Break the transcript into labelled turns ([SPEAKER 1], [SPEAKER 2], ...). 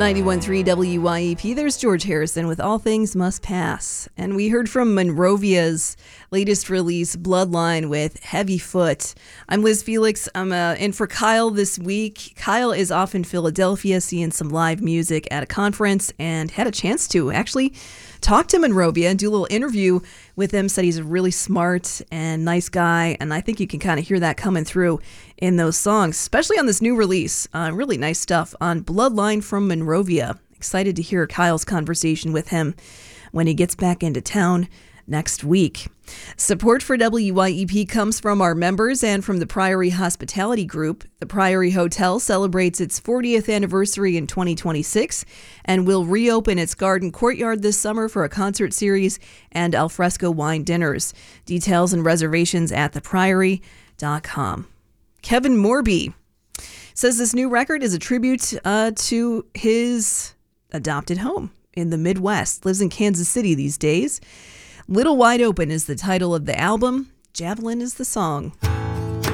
[SPEAKER 1] 91.3 WYEP, there's George Harrison with All Things Must Pass. And we heard from Monrovia's latest release, Bloodline, with Heavy Foot. I'm Liz Felix. I'm in for Kyle this week. Kyle is off in Philadelphia seeing some live music at a conference and had a chance to actually talk to Monrovia and do a little interview with him. Said he's a really smart and nice guy, and I think you can kind of hear that coming through in those songs, especially on this new release. Really nice stuff on Bloodline from Monrovia. Excited to hear Kyle's conversation with him when he gets back into town next week. Support for WYEP comes from our members and from the Priory Hospitality Group. The Priory Hotel celebrates its 40th anniversary in 2026 and will reopen its garden courtyard this summer for a concert series and alfresco wine dinners. Details and reservations at thepriory.com. Kevin Morby says this new record is a tribute to his adopted home in the Midwest. Lives in Kansas City these days. Little Wide Open is the title of the album. Javelin is the song.